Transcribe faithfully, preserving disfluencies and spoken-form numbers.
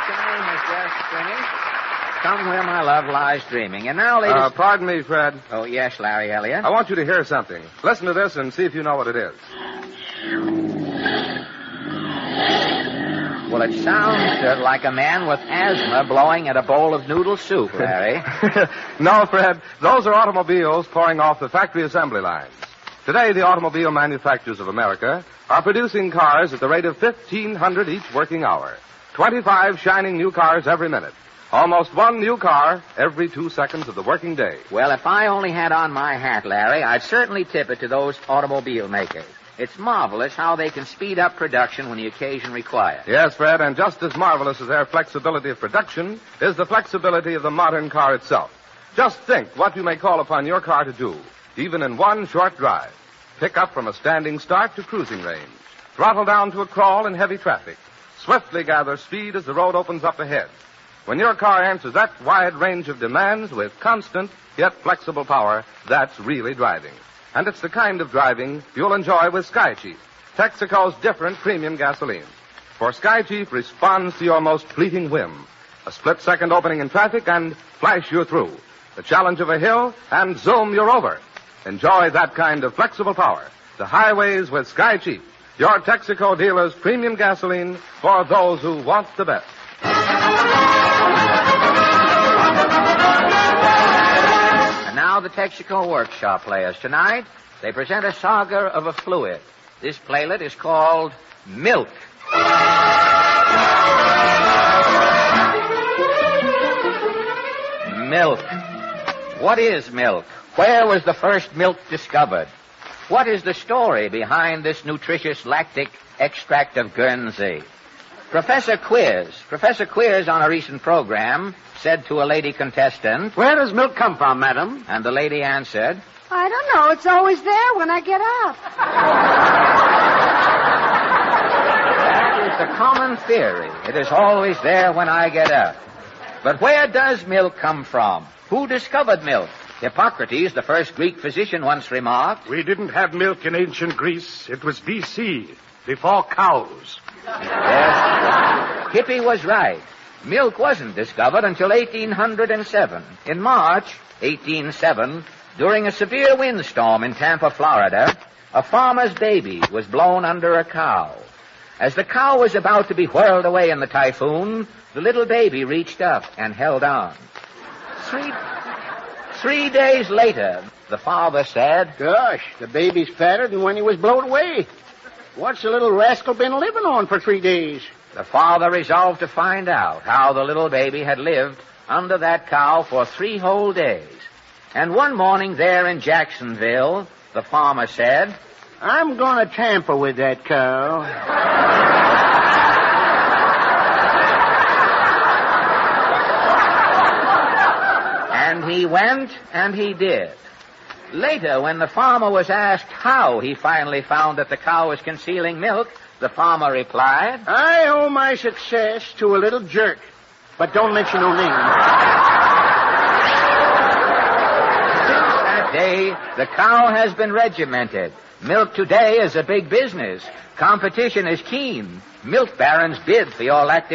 afternoon has just finished. Somewhere my love lies dreaming. And now, ladies... Uh, pardon me, Fred. Oh, yes, Larry Elliott. I want you to hear something. Listen to this and see if you know what it is. Well, it sounds uh, like a man with asthma blowing at a bowl of noodle soup, Larry. No, Fred. Those are automobiles pouring off the factory assembly lines. Today, the automobile manufacturers of America are producing cars at the rate of fifteen hundred each working hour. twenty-five shining new cars every minute. Almost one new car every two seconds of the working day. Well, if I only had on my hat, Larry, I'd certainly tip it to those automobile makers. It's marvelous how they can speed up production when the occasion requires. Yes, Fred, and just as marvelous as their flexibility of production is the flexibility of the modern car itself. Just think what you may call upon your car to do, even in one short drive. Pick up from a standing start to cruising range. Throttle down to a crawl in heavy traffic. Swiftly gather speed as the road opens up ahead. When your car answers that wide range of demands with constant yet flexible power, that's really driving. And it's the kind of driving you'll enjoy with Sky Chief, Texaco's different premium gasoline. For Sky Chief responds to your most fleeting whim. A split-second opening in traffic and flash you through. The challenge of a hill and zoom, you're over. Enjoy that kind of flexible power. The highways with Sky Chief, your Texaco dealer's premium gasoline for those who want the best. Now the Texaco Workshop players. Tonight, they present a saga of a fluid. This playlet is called Milk. Milk. What is milk? Where was the first milk discovered? What is the story behind this nutritious lactic extract of Guernsey? Professor Quiz, Professor Quiz on a recent program said to a lady contestant, "Where does milk come from, madam?" And the lady answered, I don't know. It's always there when I get up. that is the common theory. It is always there when I get up. But where does milk come from? Who discovered milk? Hippocrates, the first Greek physician, once remarked, "We didn't have milk in ancient Greece. It was B C, before cows." Yes, Hippie was right. Milk wasn't discovered until eighteen oh seven. In March eighteen oh seven, during a severe windstorm in Tampa, Florida, a farmer's baby was blown under a cow. As the cow was about to be whirled away in the typhoon, the little baby reached up and held on. Three, three days later, the father said, "Gosh, the baby's fatter than when he was blown away. What's the little rascal been living on for three days?" The father resolved to find out how the little baby had lived under that cow for three whole days. And one morning there in Jacksonville, the farmer said, "I'm going to tamper with that cow." And he went, and he did. Later, when the farmer was asked how he finally found that the cow was concealing milk, the farmer replied, "I owe my success to a little jerk, but don't mention no names." Since that day, the cow has been regimented. Milk today is a big business. Competition is keen. Milk barons bid for your lactic